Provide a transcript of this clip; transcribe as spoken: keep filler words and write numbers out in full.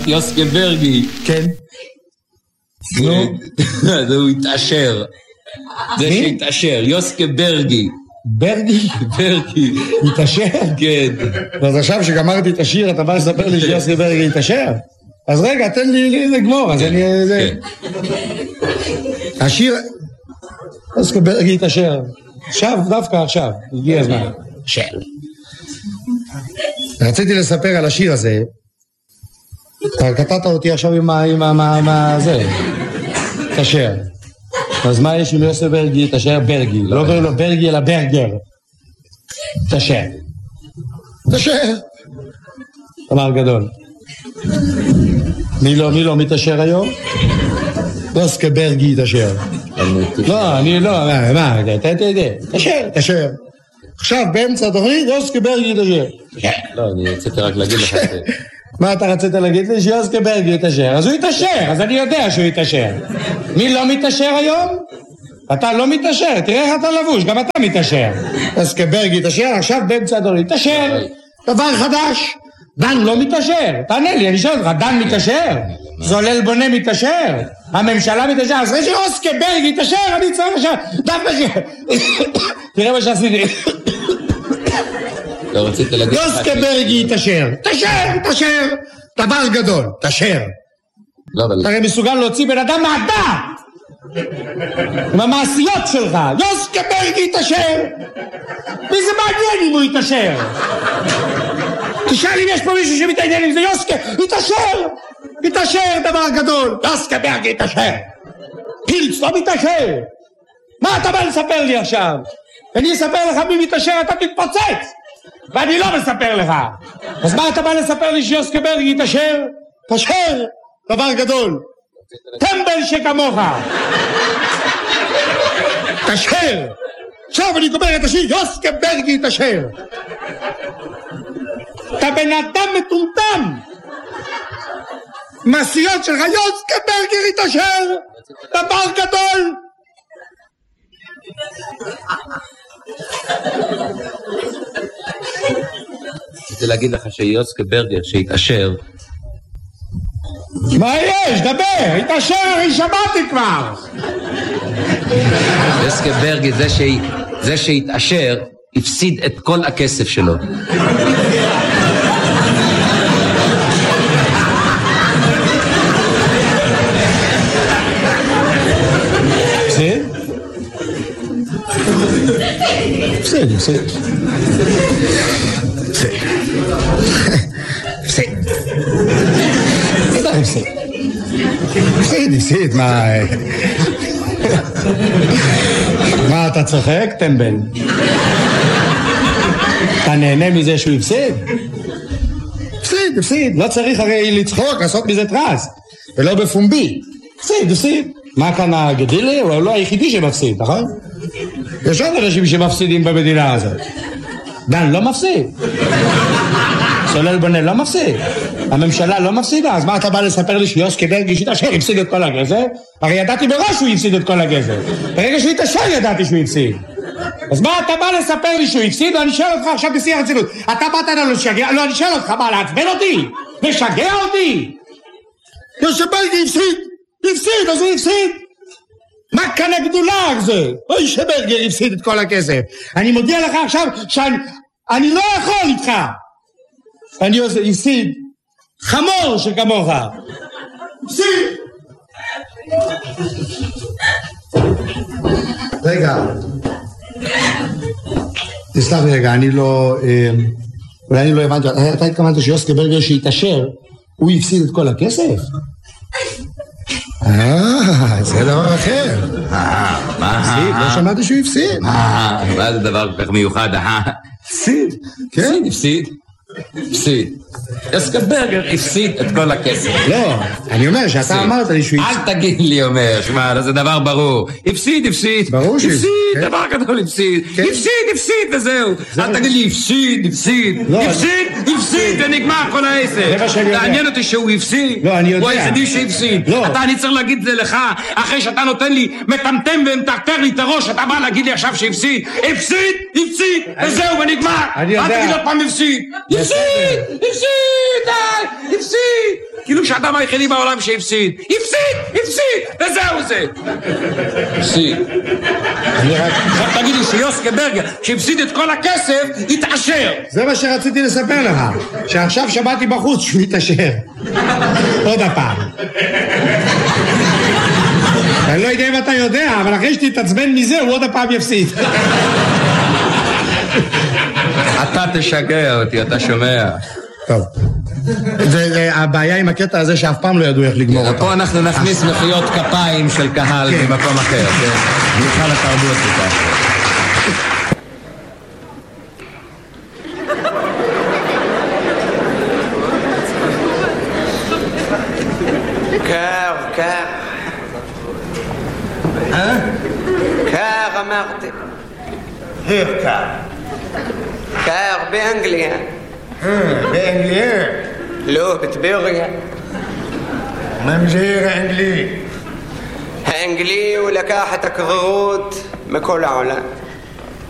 יוסקה ברגי. כן. נו. זה הוא התעשר. זה שהתעשר, יוסקה ברגי. ברגי? ברגי. התעשר? כן. אז עכשיו שגמרתי את השיר, אתה בא לספר לי שיוסקה ברגי התעשר? אז רגע, תן לי לגמור, אז אני... השיר... יוסקה ברגי התעשר. עכשיו, דווקא עכשיו, הגיע הזמן. שר. רציתי לספר על השיר הזה, אתה קטעת אותי עכשיו עם ה... עם ה... זה, תשר. אז מה יש עם יוסף ברגי? תשר ברגי, לא קוראים לו ברגי אלא ברגר. תשר. תשר. אמר גדול. מי לא, מי לא מתשר היום? יוסף ברגי תשר. לא, אני לא, מה, מה, תשר, תשר. עכשיו באמצע התוכנית יוסף ברגי תשר. לא, אני רציתי רק להגיד לך את זה. מה אתה רצית להגיד לי? שיוסקה ברגי יתאשר. אז הוא יתאשר, אז אני יודע שהוא יתאשר. מי לא מתאשר היום? אתה לא מתאשר, תראה איך אתה לבוש, גם אתה מתאשר. יוסקה ברגי יתאשר, עכשיו באמצע הדור יתאשר. דבר חדש. דן לא מתאשר. תענה לי, אני שואל אותך, דן מתאשר? זולל בונה מתאשר? הממשלה מתאשר? אז אחרי שיוסקה ברגי יתאשר, אני צריך עכשיו. דווקא ש... תראה מה שעשיתי. לא רצית להגיד... יוסקה ברגי תשר, תשר, תשר, דבר גדול, תשר. לא, אבל... אתה הרי מסוגל להוציא בן אדם מהדעת עם המעשיות שלך. יוסקה ברגי תשר. מי זה מעניין אם הוא יתשר? תשאל אם יש פה מישהו שמתעניין עם זה. יוסקה, יתשר, יתשר דבר גדול. יוסקה ברגי יתשר. פילץ לא מתעשר. מה אתה בא לספר לי עכשיו? אני אספר לך מי מתעשר, אתה תתפוצץ. ואני לא מספר לך. אז מה אתה בא לספר לי שיוסקה ברגי יתעשר? תשר, דבר גדול. טמבל שכמוך. תשר. עכשיו אני גומר את השיר, יוסקה ברגי יתעשר. אתה בן אדם מטומטם. מעשיות שלך, יוסקה ברגי יתעשר. דבר גדול. רציתי להגיד לך שיוסקה ברגר שהתעשר. מה יש? דבר, התעשר, אני שמעתי כבר. יוסקה ברגר זה שהתעשר הפסיד את כל הכסף שלו. הפסיד? הפסיד, הפסיד. הפסיד. הפסיד. הפסיד, הפסיד, מה... מה אתה צוחק, טמבל? אתה נהנה מזה שהוא הפסיד? הפסיד, הפסיד. לא צריך הרי לצחוק, לעשות מזה טרס. ולא בפומבי. הפסיד, הפסיד. מה כאן הגדילי? הוא לא היחידי שמפסיד, נכון? יש עוד אנשים שמפסידים במדינה הזאת. דן לא מפסיד. סולל בונה לא מפסיד. הממשלה לא מפסידה. אז מה אתה בא לספר לי שיוסקה ברגי שיתעשר הפסיד את כל הגזר? הרי ידעתי בראש שהוא הפסיד את כל הגזר. ברגע שהוא יתעשר ידעתי שהוא הפסיד. אז מה אתה בא לספר לי שהוא הפסיד? אני שואל אותך עכשיו בשיא הרצינות. אתה באת לנו לשגע? לא, אני שואל אותך מה, לעצבן אותי? משגע אותי? יוסקה ברגי הפסיד. הפסיד, אז הוא הפסיד. מה כאן הגדולה זה? אוי שברגר הפסיד את כל הכסף. אני מודיע לך עכשיו שאני אני לא יכול איתך. אני עושה, הפסיד חמור שכמוך. הפסיד. רגע. תסלח לי רגע, אני לא... אולי אני לא הבנתי. אתה התכוונת שיוסקה ברגר שהתעשר, הוא הפסיד את כל הכסף? אה, זה דבר אחר. אה, מה? לא שמעתי שהוא הפסיד. אה, מה זה דבר כל כך מיוחד? הפסיד. כן, הפסיד. הפסיד. יוסקה ברגר הפסיד את כל הכסף. לא, אני אומר שאתה אמרת לי שהוא הפסיד. אל תגיד לי, אומר, שמע, זה דבר ברור. הפסיד, הפסיד. ברור שהפסיד. הפסיד, דבר גדול, הפסיד. הפסיד, הפסיד, וזהו. אל תגיד לי, הפסיד, הפסיד. הפסיד, הפסיד, ונגמר כל העסק. מעניין אותי שהוא הפסיד. לא, אני יודע. הוא היחידי שהפסיד. אתה, אני צריך להגיד את זה לך, אחרי שאתה נותן לי, מטמטם ומטרטר לי את הראש, אתה בא להגיד לי עכשיו שהפסיד. הפסיד, הפסיד, וזהו, ונגמר. אל תגיד עוד פעם הפסיד. הפסיד! הפסיד! די! הפסיד! כאילו שאדם היחידי בעולם שהפסיד. הפסיד! הפסיד! וזהו זה! הפסיד. עכשיו תגיד לי שיוסקה ברגר, שהפסיד את כל הכסף, יתעשר. זה מה שרציתי לספר לך. שעכשיו שמעתי בחוץ שהוא יתעשר. עוד הפעם. אני לא יודע אם אתה יודע, אבל אחרי שתתעצבן מזה, הוא עוד הפעם יפסיד. אתה תשגע אותי, אתה שומע. טוב. הבעיה עם הקטע הזה שאף פעם לא ידעו איך לגמור אותה. פה אנחנו נכניס מחיאות כפיים של קהל במקום אחר. מיכל התרבות אותה. קר, קר. אה? קר אמרתי. איך קר? קר באנגליה. באנגליה? לא, בטבריה. ממזיר האנגלי. האנגלי הוא לקח את הקררות מכל העולם.